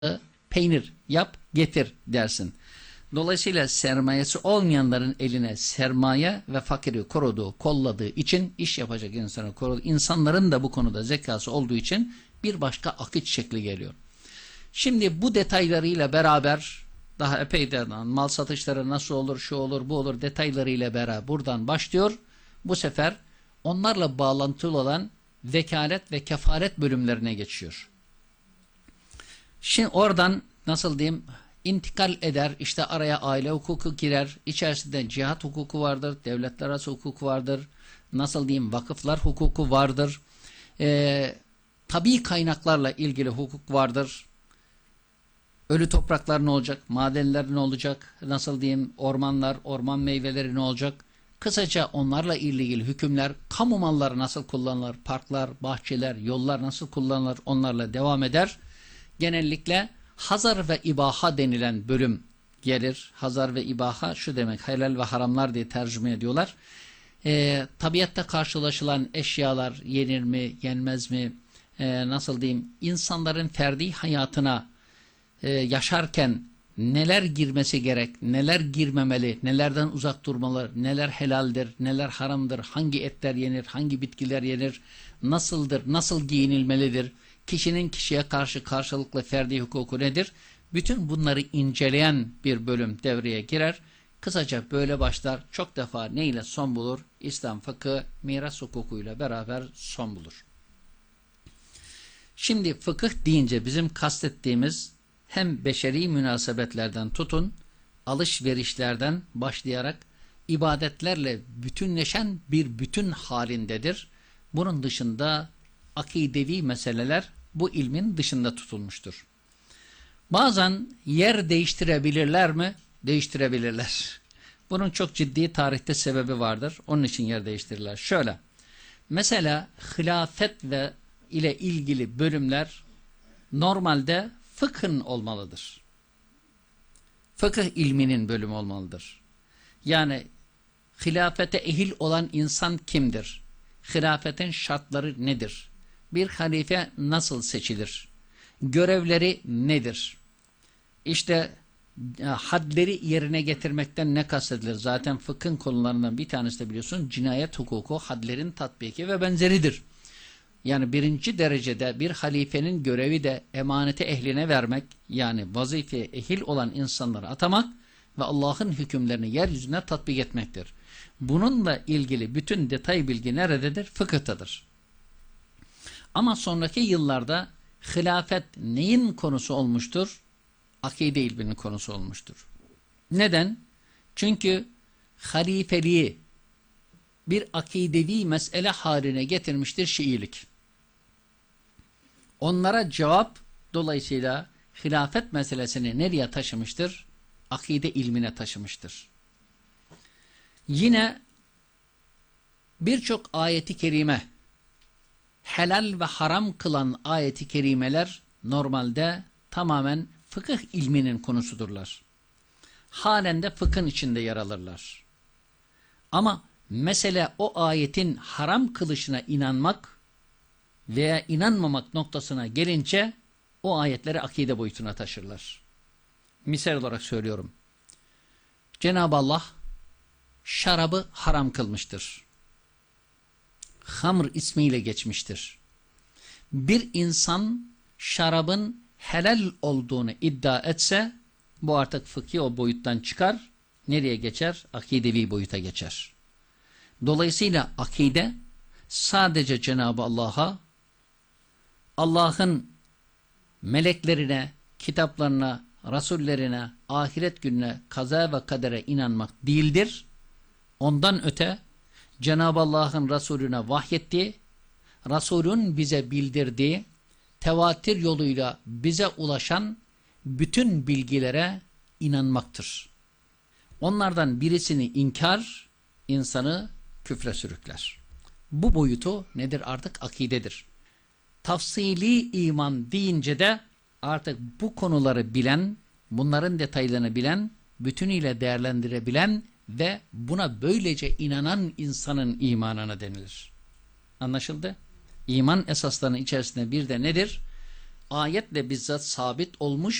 peynir yap getir dersin. Dolayısıyla sermayesi olmayanların eline sermaye ve fakiri koruduğu, kolladığı için iş yapacak insanı koruduğu, insanların da bu konuda zekası olduğu için bir başka akış şekli geliyor. Şimdi bu detaylarıyla beraber daha epeyden mal satışları nasıl olur, şu olur, bu olur detaylarıyla beraber buradan başlıyor. Bu sefer onlarla bağlantılı olan vekalet ve kefaret bölümlerine geçiyor. Şimdi oradan nasıl diyeyim intikal eder, işte araya aile hukuku girer, içerisinde cihat hukuku vardır, devletler arası hukuku vardır, nasıl diyeyim vakıflar hukuku vardır, tabii kaynaklarla ilgili hukuk vardır, ölü topraklar ne olacak, madenler ne olacak, nasıl diyeyim ormanlar, orman meyveleri ne olacak, kısaca onlarla ilgili hükümler, kamu malları nasıl kullanılır, parklar, bahçeler, yollar nasıl kullanılır, onlarla devam eder. Genellikle hazar ve ibaha denilen bölüm gelir. Hazar ve ibaha şu demek, helal ve haramlar diye tercüme ediyorlar. Tabiatta karşılaşılan eşyalar yenir mi, yenmez mi, nasıl diyeyim, insanların ferdi hayatına yaşarken neler girmesi gerek, neler girmemeli, nelerden uzak durmalı, neler helaldir, neler haramdır, hangi etler yenir, hangi bitkiler yenir, nasıldır, nasıl giyinilmelidir, kişinin kişiye karşı karşılıklı ferdi hukuku nedir? Bütün bunları inceleyen bir bölüm devreye girer. Kısaca böyle başlar. Çok defa neyle son bulur? İslam fıkıh, miras hukukuyla beraber son bulur. Şimdi fıkıh deyince bizim kastettiğimiz hem beşeri münasebetlerden tutun, alışverişlerden başlayarak ibadetlerle bütünleşen bir bütün halindedir. Bunun dışında akidevi meseleler bu ilmin dışında tutulmuştur. Bazen yer değiştirebilirler mi? Değiştirebilirler. Bunun çok ciddi tarihte sebebi vardır. Onun için yer değiştirirler. Şöyle, mesela hilafet ve ile ilgili bölümler normalde fıkhın olmalıdır. Fıkıh ilminin bölümü olmalıdır. Yani hilafete ehil olan insan kimdir? Hilafetin şartları nedir? Bir halife nasıl seçilir? Görevleri nedir? İşte hadleri yerine getirmekten ne kastedilir? Zaten fıkhın konularından bir tanesi de biliyorsun cinayet hukuku, hadlerin tatbiki ve benzeridir. Yani birinci derecede bir halifenin görevi de emaneti ehline vermek, yani vazifeye ehil olan insanları atamak ve Allah'ın hükümlerini yeryüzüne tatbik etmektir. Bununla ilgili bütün detay bilgi nerededir? Fıkıhtadır. Ama sonraki yıllarda hilafet neyin konusu olmuştur? Akide ilminin konusu olmuştur. Neden? Çünkü halifeliği bir akidevi mesele haline getirmiştir Şiilik. Onlara cevap dolayısıyla hilafet meselesini nereye taşımıştır? Akide ilmine taşımıştır. Yine birçok ayeti kerime, helal ve haram kılan ayeti kerimeler normalde tamamen fıkıh ilminin konusudurlar. Halen de fıkhın içinde yer alırlar. Ama mesele o ayetin haram kılışına inanmak veya inanmamak noktasına gelince o ayetleri akide boyutuna taşırlar. Misal olarak söylüyorum. Cenab-ı Allah şarabı haram kılmıştır. Hamr ismiyle geçmiştir. Bir insan şarabın helal olduğunu iddia etse bu artık fıkhi o boyuttan çıkar. Nereye geçer? Akidevi boyuta geçer. Dolayısıyla akide sadece Cenab-ı Allah'a, Allah'ın meleklerine, kitaplarına, rasullerine, ahiret gününe, kaza ve kadere inanmak değildir. Ondan öte Cenab-ı Allah'ın Resulüne vahyettiği, Resulün bize bildirdiği, tevatir yoluyla bize ulaşan bütün bilgilere inanmaktır. Onlardan birisini inkar, insanı küfre sürükler. Bu boyutu nedir? Artık akidedir. Tafsili iman deyince de artık bu konuları bilen, bunların detaylarını bilen, bütünüyle değerlendirebilen ve buna böylece inanan insanın imanına denilir. Anlaşıldı? İman esaslarının içerisinde bir de nedir? ayetle bizzat sabit olmuş